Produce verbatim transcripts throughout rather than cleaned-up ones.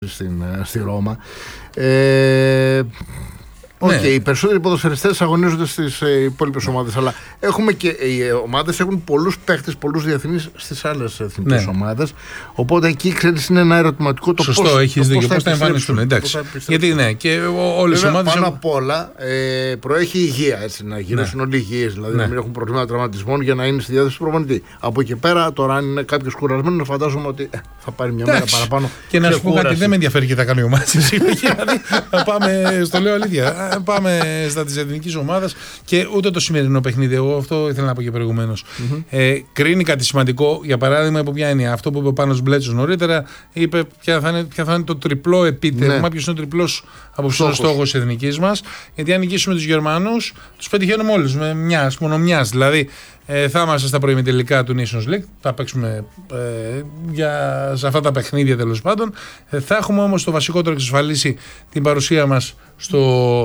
στην, στη Ρώμα. Ε, Οκ, okay, ναι. Οι περισσότεροι ποδοσφαιριστές αγωνίζονται στις ε, υπόλοιπες ομάδες, αλλά έχουμε και οι ομάδες έχουν πολλούς παίχτες, πολλούς διεθνείς στις άλλες εθνικές ναι. ομάδες. Οπότε εκεί ξέρεις είναι ένα ερωτηματικό το πώς. Σωστό, έχεις δίκιο. Πώς θα εμφανιστούν. Εντάξει. Γιατί ναι, και όλες οι ομάδες. Πάνω απ' όλα ε, προέχει η υγεία. Έτσι, να γυρίσουν ναι. όλοι υγιείς, δηλαδή ναι. να μην έχουν προβλήματα τραυματισμών για να είναι στη διάθεση του προπονητή. Από εκεί πέρα, τώρα αν είναι κάποιος κουρασμένος, φαντάζομαι ότι ε, θα πάρει μια μέρα παραπάνω. Και να σου πω κάτι, δεν με ενδιαφέρει και τα κάνει η ομάδα. Να πάμε, στο λέω αλήθεια. Πάμε στα της εθνικής ομάδας και ούτε το σημερινό παιχνίδι. Εγώ αυτό ήθελα να πω και προηγουμένως. Mm-hmm. Ε, κρίνει κάτι σημαντικό, για παράδειγμα, από ποια έννοια. Αυτό που είπε ο Πάνος Μπλέτσος νωρίτερα, είπε ποια θα είναι, ποια θα είναι το τριπλό επίτευγμα, ναι. ποιος είναι ο τριπλός αποψηλός στόχος της εθνικής μας. Γιατί αν νικήσουμε τους Γερμανούς, τους πετυχαίνουμε όλους με μιας, μόνο μιας. Δηλαδή, ε, θα είμαστε στα προημιτελικά του Nations League, θα παίξουμε ε, για, σε αυτά τα παιχνίδια τέλος πάντων. Ε, θα έχουμε όμως το βασικότερο εξασφαλίσει την παρουσία μας στο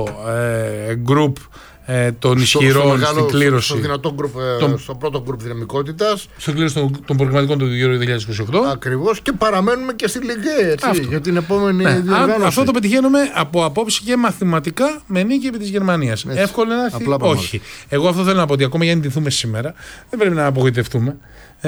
ε, group ε, των ισχυρών στην κλήρωση. Στο, δυνατό group, τον, στο πρώτο group δυναμικότητας. Στην κλήρωση των, των προγραμματικών του Euro δύο χιλιάδες είκοσι οκτώ. Ακριβώς, και παραμένουμε και στη Ligue, έτσι, για την επόμενη ναι, διοργάνωση. Αυτό το πετυχαίνουμε από απόψη και μαθηματικά με νίκη επί της Γερμανίας. Έτσι, εύκολο να έρθει. Όχι. Εγώ αυτό θέλω να πω ότι ακόμα για να νικηθούμε σήμερα δεν πρέπει να απογοητευτούμε.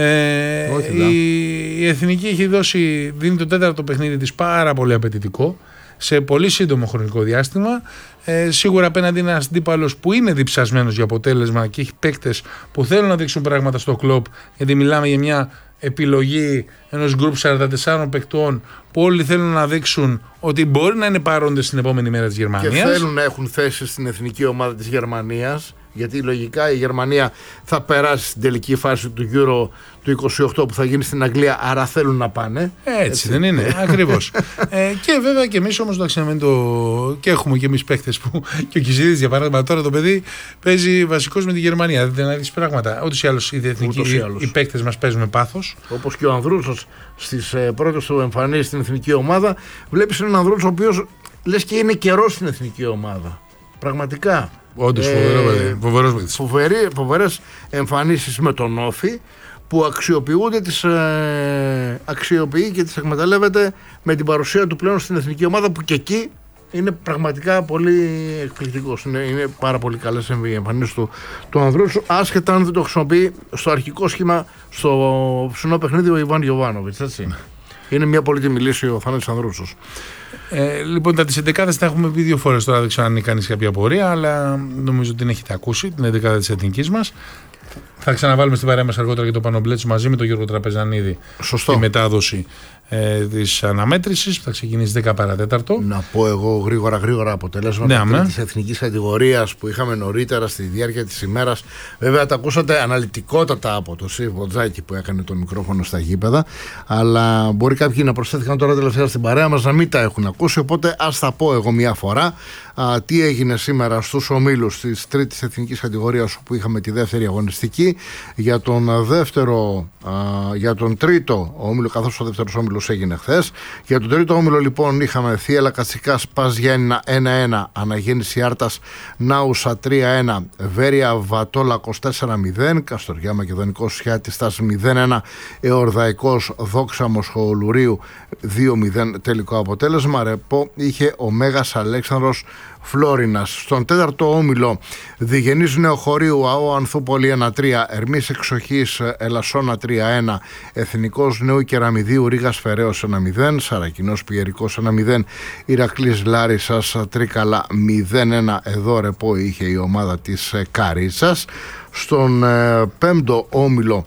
Ε, Όχι, η, η Εθνική έχει δώσει, δίνει το τέταρτο παιχνίδι της πάρα πολύ απαιτητικό σε πολύ σύντομο χρονικό διάστημα. Ε, σίγουρα απέναντι είναι ένας αντίπαλος που είναι διψασμένος για αποτέλεσμα και έχει παίκτες που θέλουν να δείξουν πράγματα στο κλοπ, γιατί μιλάμε για μια επιλογή ενός γκρουπ σαράντα τεσσάρων παικτών που όλοι θέλουν να δείξουν ότι μπορεί να είναι παρόντες στην επόμενη μέρα της Γερμανίας. Και θέλουν να έχουν θέση στην εθνική ομάδα της Γερμανίας. Γιατί λογικά η Γερμανία θα περάσει στην τελική φάση του Euro του είκοσι οκτώ που θα γίνει στην Αγγλία, άρα θέλουν να πάνε. Έτσι, έτσι. Δεν είναι, ακριβώς. ε, και βέβαια και εμείς όμως το... και έχουμε και εμείς παίχτες που και ο Κιζίδης για παράδειγμα τώρα το παιδί παίζει βασικός με τη Γερμανία. Δεν να δεις πράγματα. Ούτως ή άλλως οι, εθνικοί, οι παίχτες μας παίζουν με πάθος. Όπως και ο Ανδρούσος στις ε, πρώτες του εμφανίσεις στην εθνική ομάδα, βλέπεις έναν Ανδρούσο ο οποίος λες και είναι καιρός στην εθνική ομάδα. Πραγματικά. Όντως, ε, φοβερές, φοβερές εμφανίσεις με τον Όφη που αξιοποιούνται τις, ε, αξιοποιεί και τις εκμεταλλεύεται με την παρουσία του πλέον στην εθνική ομάδα, που και εκεί είναι πραγματικά πολύ εκπληκτικός. Είναι, είναι πάρα πολύ καλές οι εμφανίσεις του, του Ανδρούσου, άσχετα αν δεν το χρησιμοποιεί στο αρχικό σχήμα στο ψινό παιχνίδι ο Ιβάν Γιοβάνοβιτς, έτσι. Είναι μια πολύτιμη λύση ο Θανάσης Ανδρούσος. Ε, λοιπόν, τα της εντεκάδας τα έχουμε πει δύο φορές τώρα, δεν ξέρω αν είναι κανείς κάποια απορία, αλλά νομίζω ότι την έχετε ακούσει, την εντεκάδα της εθνικής μας. Θα ξαναβάλουμε στην παρέα μας αργότερα και το Πάνο Μπλέτσο μαζί με τον Γιώργο Τραπεζανίδη. Σωστό. Τη μετάδοση ε, της αναμέτρησης που θα ξεκινήσει δέκα παρατέταρτο. Να πω εγώ γρήγορα γρήγορα αποτελέσματα ναι, της εθνικής κατηγορίας που είχαμε νωρίτερα στη διάρκεια της ημέρας. Βέβαια τα ακούσατε αναλυτικότατα από τον Σίβ Μποτζάκη που έκανε το μικρόφωνο στα γήπεδα, αλλά μπορεί κάποιοι να προσθέθηκαν τώρα τελευταία στην παρέα μας να μην τα έχουν ακούσει, οπότε ας τα πω εγώ μια φορά. Α, τι έγινε σήμερα στους ομίλους της τρίτης εθνικής κατηγορίας, όπου είχαμε τη δεύτερη αγωνιστική για τον δεύτερο, α, για τον τρίτο όμιλο, καθώς ο δεύτερος όμιλος έγινε χθες. Για τον τρίτο όμιλο λοιπόν είχαμε Θίελα Κατσικάς Πας Γιάννηνα ένα ένα, Αναγέννηση Άρτας Νάουσα τρία ένα, Βέρεια Βατόλακος τέσσερα μηδέν, Καστοριά Μακεδονικός Σιάτιστας μηδέν ένα, Εορδαϊκός Δόξα Μοσχολουρίου δύο μηδέν τελικό αποτέλεσμα. Ρεπό είχε ο Μέγας Αλέξανδρος Φλόρινας. Στον τέταρτο όμιλο Διγενής Νεοχωρίου ΑΟ Ανθούπολη ένα τρία, Ερμής Εξοχής Ελασσόνα τρία ένα, Εθνικός Νέου Κεραμιδίου Ρήγας Φεραίος ένα μηδέν, Σαρακινός Πιερικός ένα μηδέν, Ηρακλής Λάρισσας Τρίκαλα μηδέν ένα. Εδώ ρεπό είχε η ομάδα της Καρίτσας. Στον ε, πέμπτο όμιλο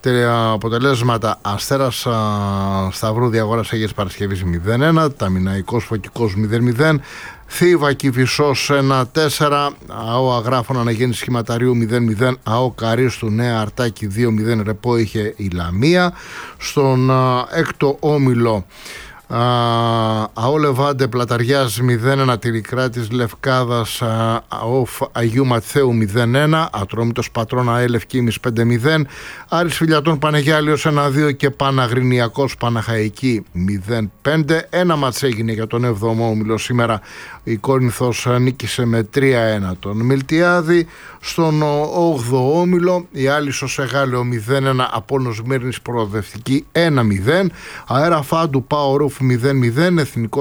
αποτελέσματα Αστέρας α, Σταυρού Διαγόρας Αγίας Παρασκευής μηδέν ένα, Ταμιναϊκός Φωκικός μηδέν μηδέν, Θήβα Κηφισός ένα τέσσερα, ΑΟ Αγράφων Αναγέννηση Σχηματαρίου μηδέν μηδέν, ΑΟ Καρίστου Νέα Αρτάκη δύο μηδέν, ρεπό είχε η Λαμία. Στον α, έκτο όμιλο ΑΟ Λεβάντε Πλαταριάς μηδέν ένα, Τυρικράτης Λευκάδας ΑΟ Αγίου Ματθαίου μηδέν ένα, Ατρόμητος Πατρών ΑΕ Λευκήμης πέντε μηδέν, Άρης Φιλιατών Πανεγιάλιος ένα δύο και Παναγρινιακός Παναχαϊκή μηδέν πέντε. Ένα μάτς έγινε για τον έβδομο όμιλο σήμερα. Η Κόρινθος νίκησε με τρία ένα τον Μιλτιάδη. Στον όγδοο όμιλο η Άλυσσο Σεγάλεο μηδέν ένα, Απόλλωνος Μύρνης προοδευτική ένα μηδέν, Αέρα Φάντου Πάο Ρούφ μηδέν μηδέν, Εθνικό